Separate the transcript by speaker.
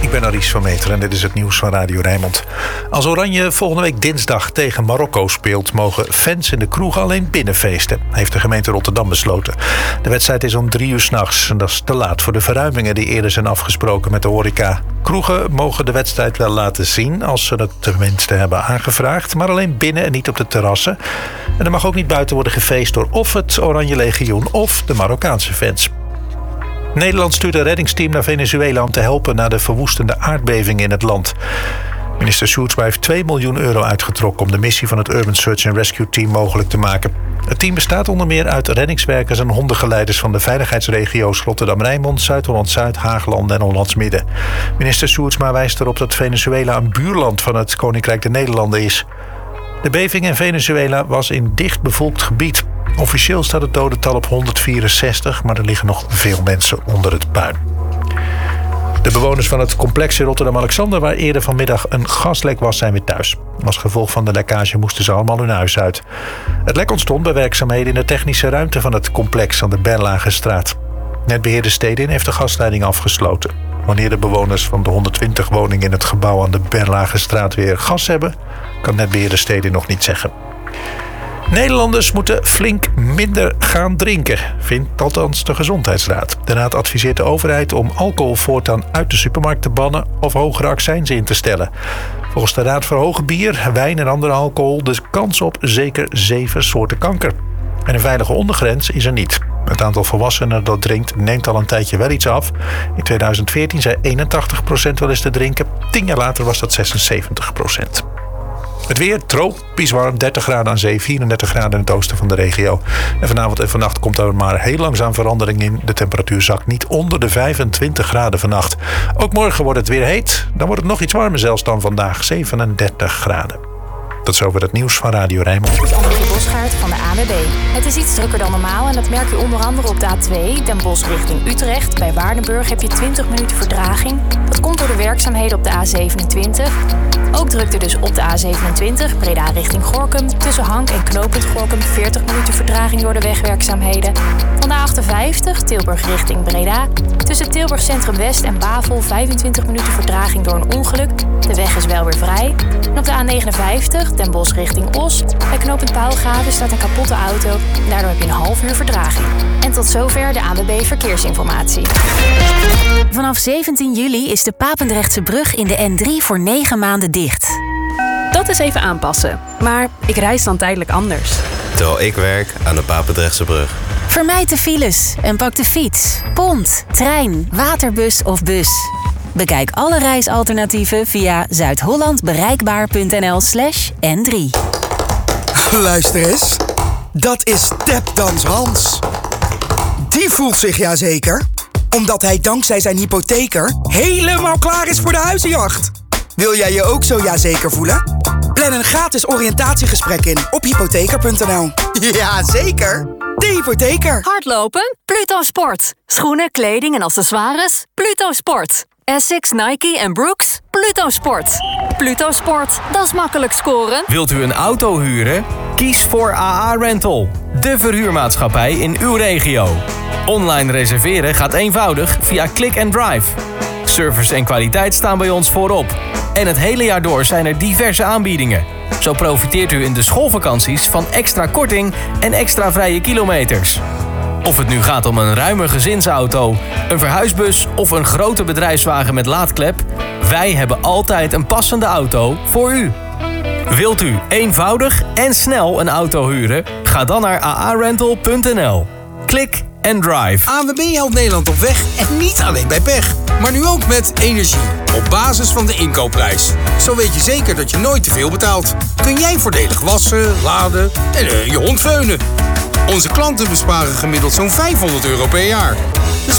Speaker 1: ik ben Aries van Meter en dit is het nieuws van Radio Rijnmond. Als Oranje volgende week dinsdag tegen Marokko speelt, mogen fans in de kroeg alleen binnen feesten, heeft de gemeente Rotterdam besloten. De wedstrijd is om 3:00 s'nachts en dat is te laat voor de verruimingen die eerder zijn afgesproken met de horeca. Kroegen mogen de wedstrijd wel laten zien als ze dat tenminste hebben aangevraagd, maar alleen binnen en niet op de terrassen. En er mag ook niet buiten worden gefeest door of het Oranje Legioen of de Marokkaanse fans. Nederland stuurt een reddingsteam naar Venezuela om te helpen na de verwoestende aardbeving in het land. Minister Sjoerdsma heeft €2 miljoen uitgetrokken om de missie van het Urban Search and Rescue Team mogelijk te maken. Het team bestaat onder meer uit reddingswerkers en hondengeleiders van de veiligheidsregio's Rotterdam-Rijnmond, Zuid-Holland-Zuid, Hageland en Hollands-Midden. Minister Sjoerdsma wijst erop dat Venezuela een buurland van het Koninkrijk der Nederlanden is. De beving in Venezuela was in dichtbevolkt gebied. Officieel staat het dodental op 164, maar er liggen nog veel mensen onder het puin. De bewoners van het complex in Rotterdam-Alexander, waar eerder vanmiddag een gaslek was, zijn weer thuis. Als gevolg van de lekkage moesten ze allemaal hun huis uit. Het lek ontstond bij werkzaamheden in de technische ruimte van het complex aan de Berlagestraat. Netbeheerder Stedin heeft de gasleiding afgesloten. Wanneer de bewoners van de 120 woningen in het gebouw aan de Berlagestraat weer gas hebben, kan netbeheerder Stedin nog niet zeggen. Nederlanders moeten flink minder gaan drinken, vindt althans de Gezondheidsraad. De raad adviseert de overheid om alcohol voortaan uit de supermarkt te bannen of hogere accijns in te stellen. Volgens de raad verhogen bier, wijn en andere alcohol de kans op zeker 7 soorten kanker. En een veilige ondergrens is er niet. Het aantal volwassenen dat drinkt neemt al een tijdje wel iets af. In 2014 zei 81% wel eens te drinken. 10 jaar later was dat 76%. Het weer tropisch warm, 30 graden aan zee, 34 graden in het oosten van de regio. En vanavond en vannacht komt er maar heel langzaam verandering in. De temperatuur zakt niet onder de 25 graden vannacht. Ook morgen wordt het weer heet. Dan wordt het nog iets warmer zelfs dan vandaag, 37 graden. Tot zover het nieuws van Radio Rijnmond.
Speaker 2: Dit is Annemieke Bosgaard van de ANWB. Het is iets drukker dan normaal en dat merk je onder andere op de A2, Den Bosch richting Utrecht. Bij Waardenburg heb je 20 minuten vertraging. Dat komt door de werkzaamheden op de A27. Ook drukte dus op de A27, Breda richting Gorinchem. Tussen Hank en knooppunt Gorinchem 40 minuten vertraging door de wegwerkzaamheden. Van de A58, Tilburg richting Breda. Tussen Tilburg Centrum West en Bavel 25 minuten vertraging door een ongeluk. De weg is wel weer vrij. En op de A59, Den Bosch richting Os. Bij knooppunt Paalgraven staat een kapotte auto. Daardoor heb je een half uur vertraging. En tot zover de ANWB Verkeersinformatie.
Speaker 3: Vanaf 17 juli is de Papendrechtse brug in de N3 voor 9 maanden dicht.
Speaker 4: Dat is even aanpassen. Maar ik reis dan tijdelijk anders.
Speaker 5: Terwijl ik werk aan de Papendrechtse brug.
Speaker 3: Vermijd de files en pak de fiets, pont, trein, waterbus of bus. Bekijk alle reisalternatieven via zuidhollandbereikbaar.nl/N3.
Speaker 6: Luister eens, dat is Tapdans Hans. Die voelt zich ja zeker, omdat hij dankzij zijn hypotheker helemaal klaar is voor de huizenjacht. Wil jij je ook zo ja zeker voelen? Plan een gratis oriëntatiegesprek in op hypotheker.nl. Ja zeker, de hypotheker.
Speaker 7: Hardlopen? Pluto Sport. Schoenen, kleding en accessoires? Pluto Sport. Essex, Nike en Brooks? Pluto Sport. Pluto Sport, dat is makkelijk scoren.
Speaker 8: Wilt u een auto huren? Kies voor AA Rental, de verhuurmaatschappij in uw regio. Online reserveren gaat eenvoudig via Click and Drive. Service en kwaliteit staan bij ons voorop. En het hele jaar door zijn er diverse aanbiedingen. Zo profiteert u in de schoolvakanties van extra korting en extra vrije kilometers. Of het nu gaat om een ruime gezinsauto, een verhuisbus of een grote bedrijfswagen met laadklep, wij hebben altijd een passende auto voor u. Wilt u eenvoudig en snel een auto huren? Ga dan naar aarental.nl. Klik and drive.
Speaker 9: ANWB helpt Nederland op weg en niet alleen bij pech. Maar nu ook met energie. Op basis van de inkoopprijs. Zo weet je zeker dat je nooit te veel betaalt. Kun jij voordelig wassen, laden en je hond veunen. Onze klanten besparen gemiddeld zo'n €500 per jaar. Dus